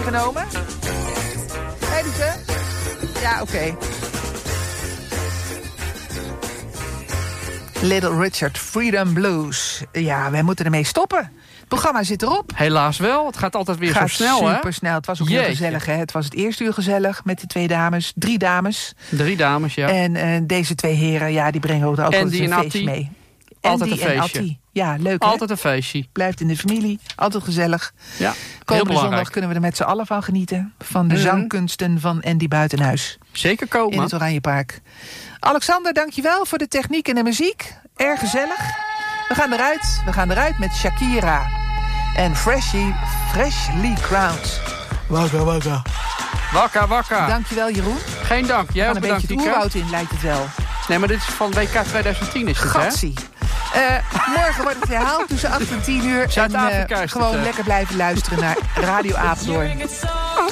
meegenomen? Hé, Lieve? Ja, oké. Little Richard, Freedom Blues. Ja, wij moeten ermee stoppen. Het programma zit erop. Helaas wel. Het gaat altijd weer zo snel, hè? Super snel. Het was ook heel gezellig, hè? Het was het eerste uur gezellig met de 2 dames. 3 dames. 3 dames, ja. En deze 2 heren, ja, die brengen ook altijd een feestje mee. Altijd Andy een feestje. En Attie. Ja, leuk, hè? Altijd een feestje. Blijft in de familie. Altijd gezellig. Ja, Komende zondag kunnen we er met z'n allen van genieten. Van de zangkunsten van Andy Buitenhuis. Zeker komen. In het Oranjepark. Alexander, dankjewel voor de techniek en de muziek. Erg gezellig. We gaan eruit met Shakira. En Freshly Crowned. Wakka, wakka. Wakka, wakka. Dankjewel, Jeroen. Geen dank. Jij ook bedankt, een beetje het oerwoud in, lijkt het wel. Nee, maar dit is van WK 2010 is het, hè? Gatsie. Morgen wordt het herhaald tussen 8 en 10 uur. Zuid-Afrika en is gewoon het, lekker blijven luisteren naar Radio Apeldoorn.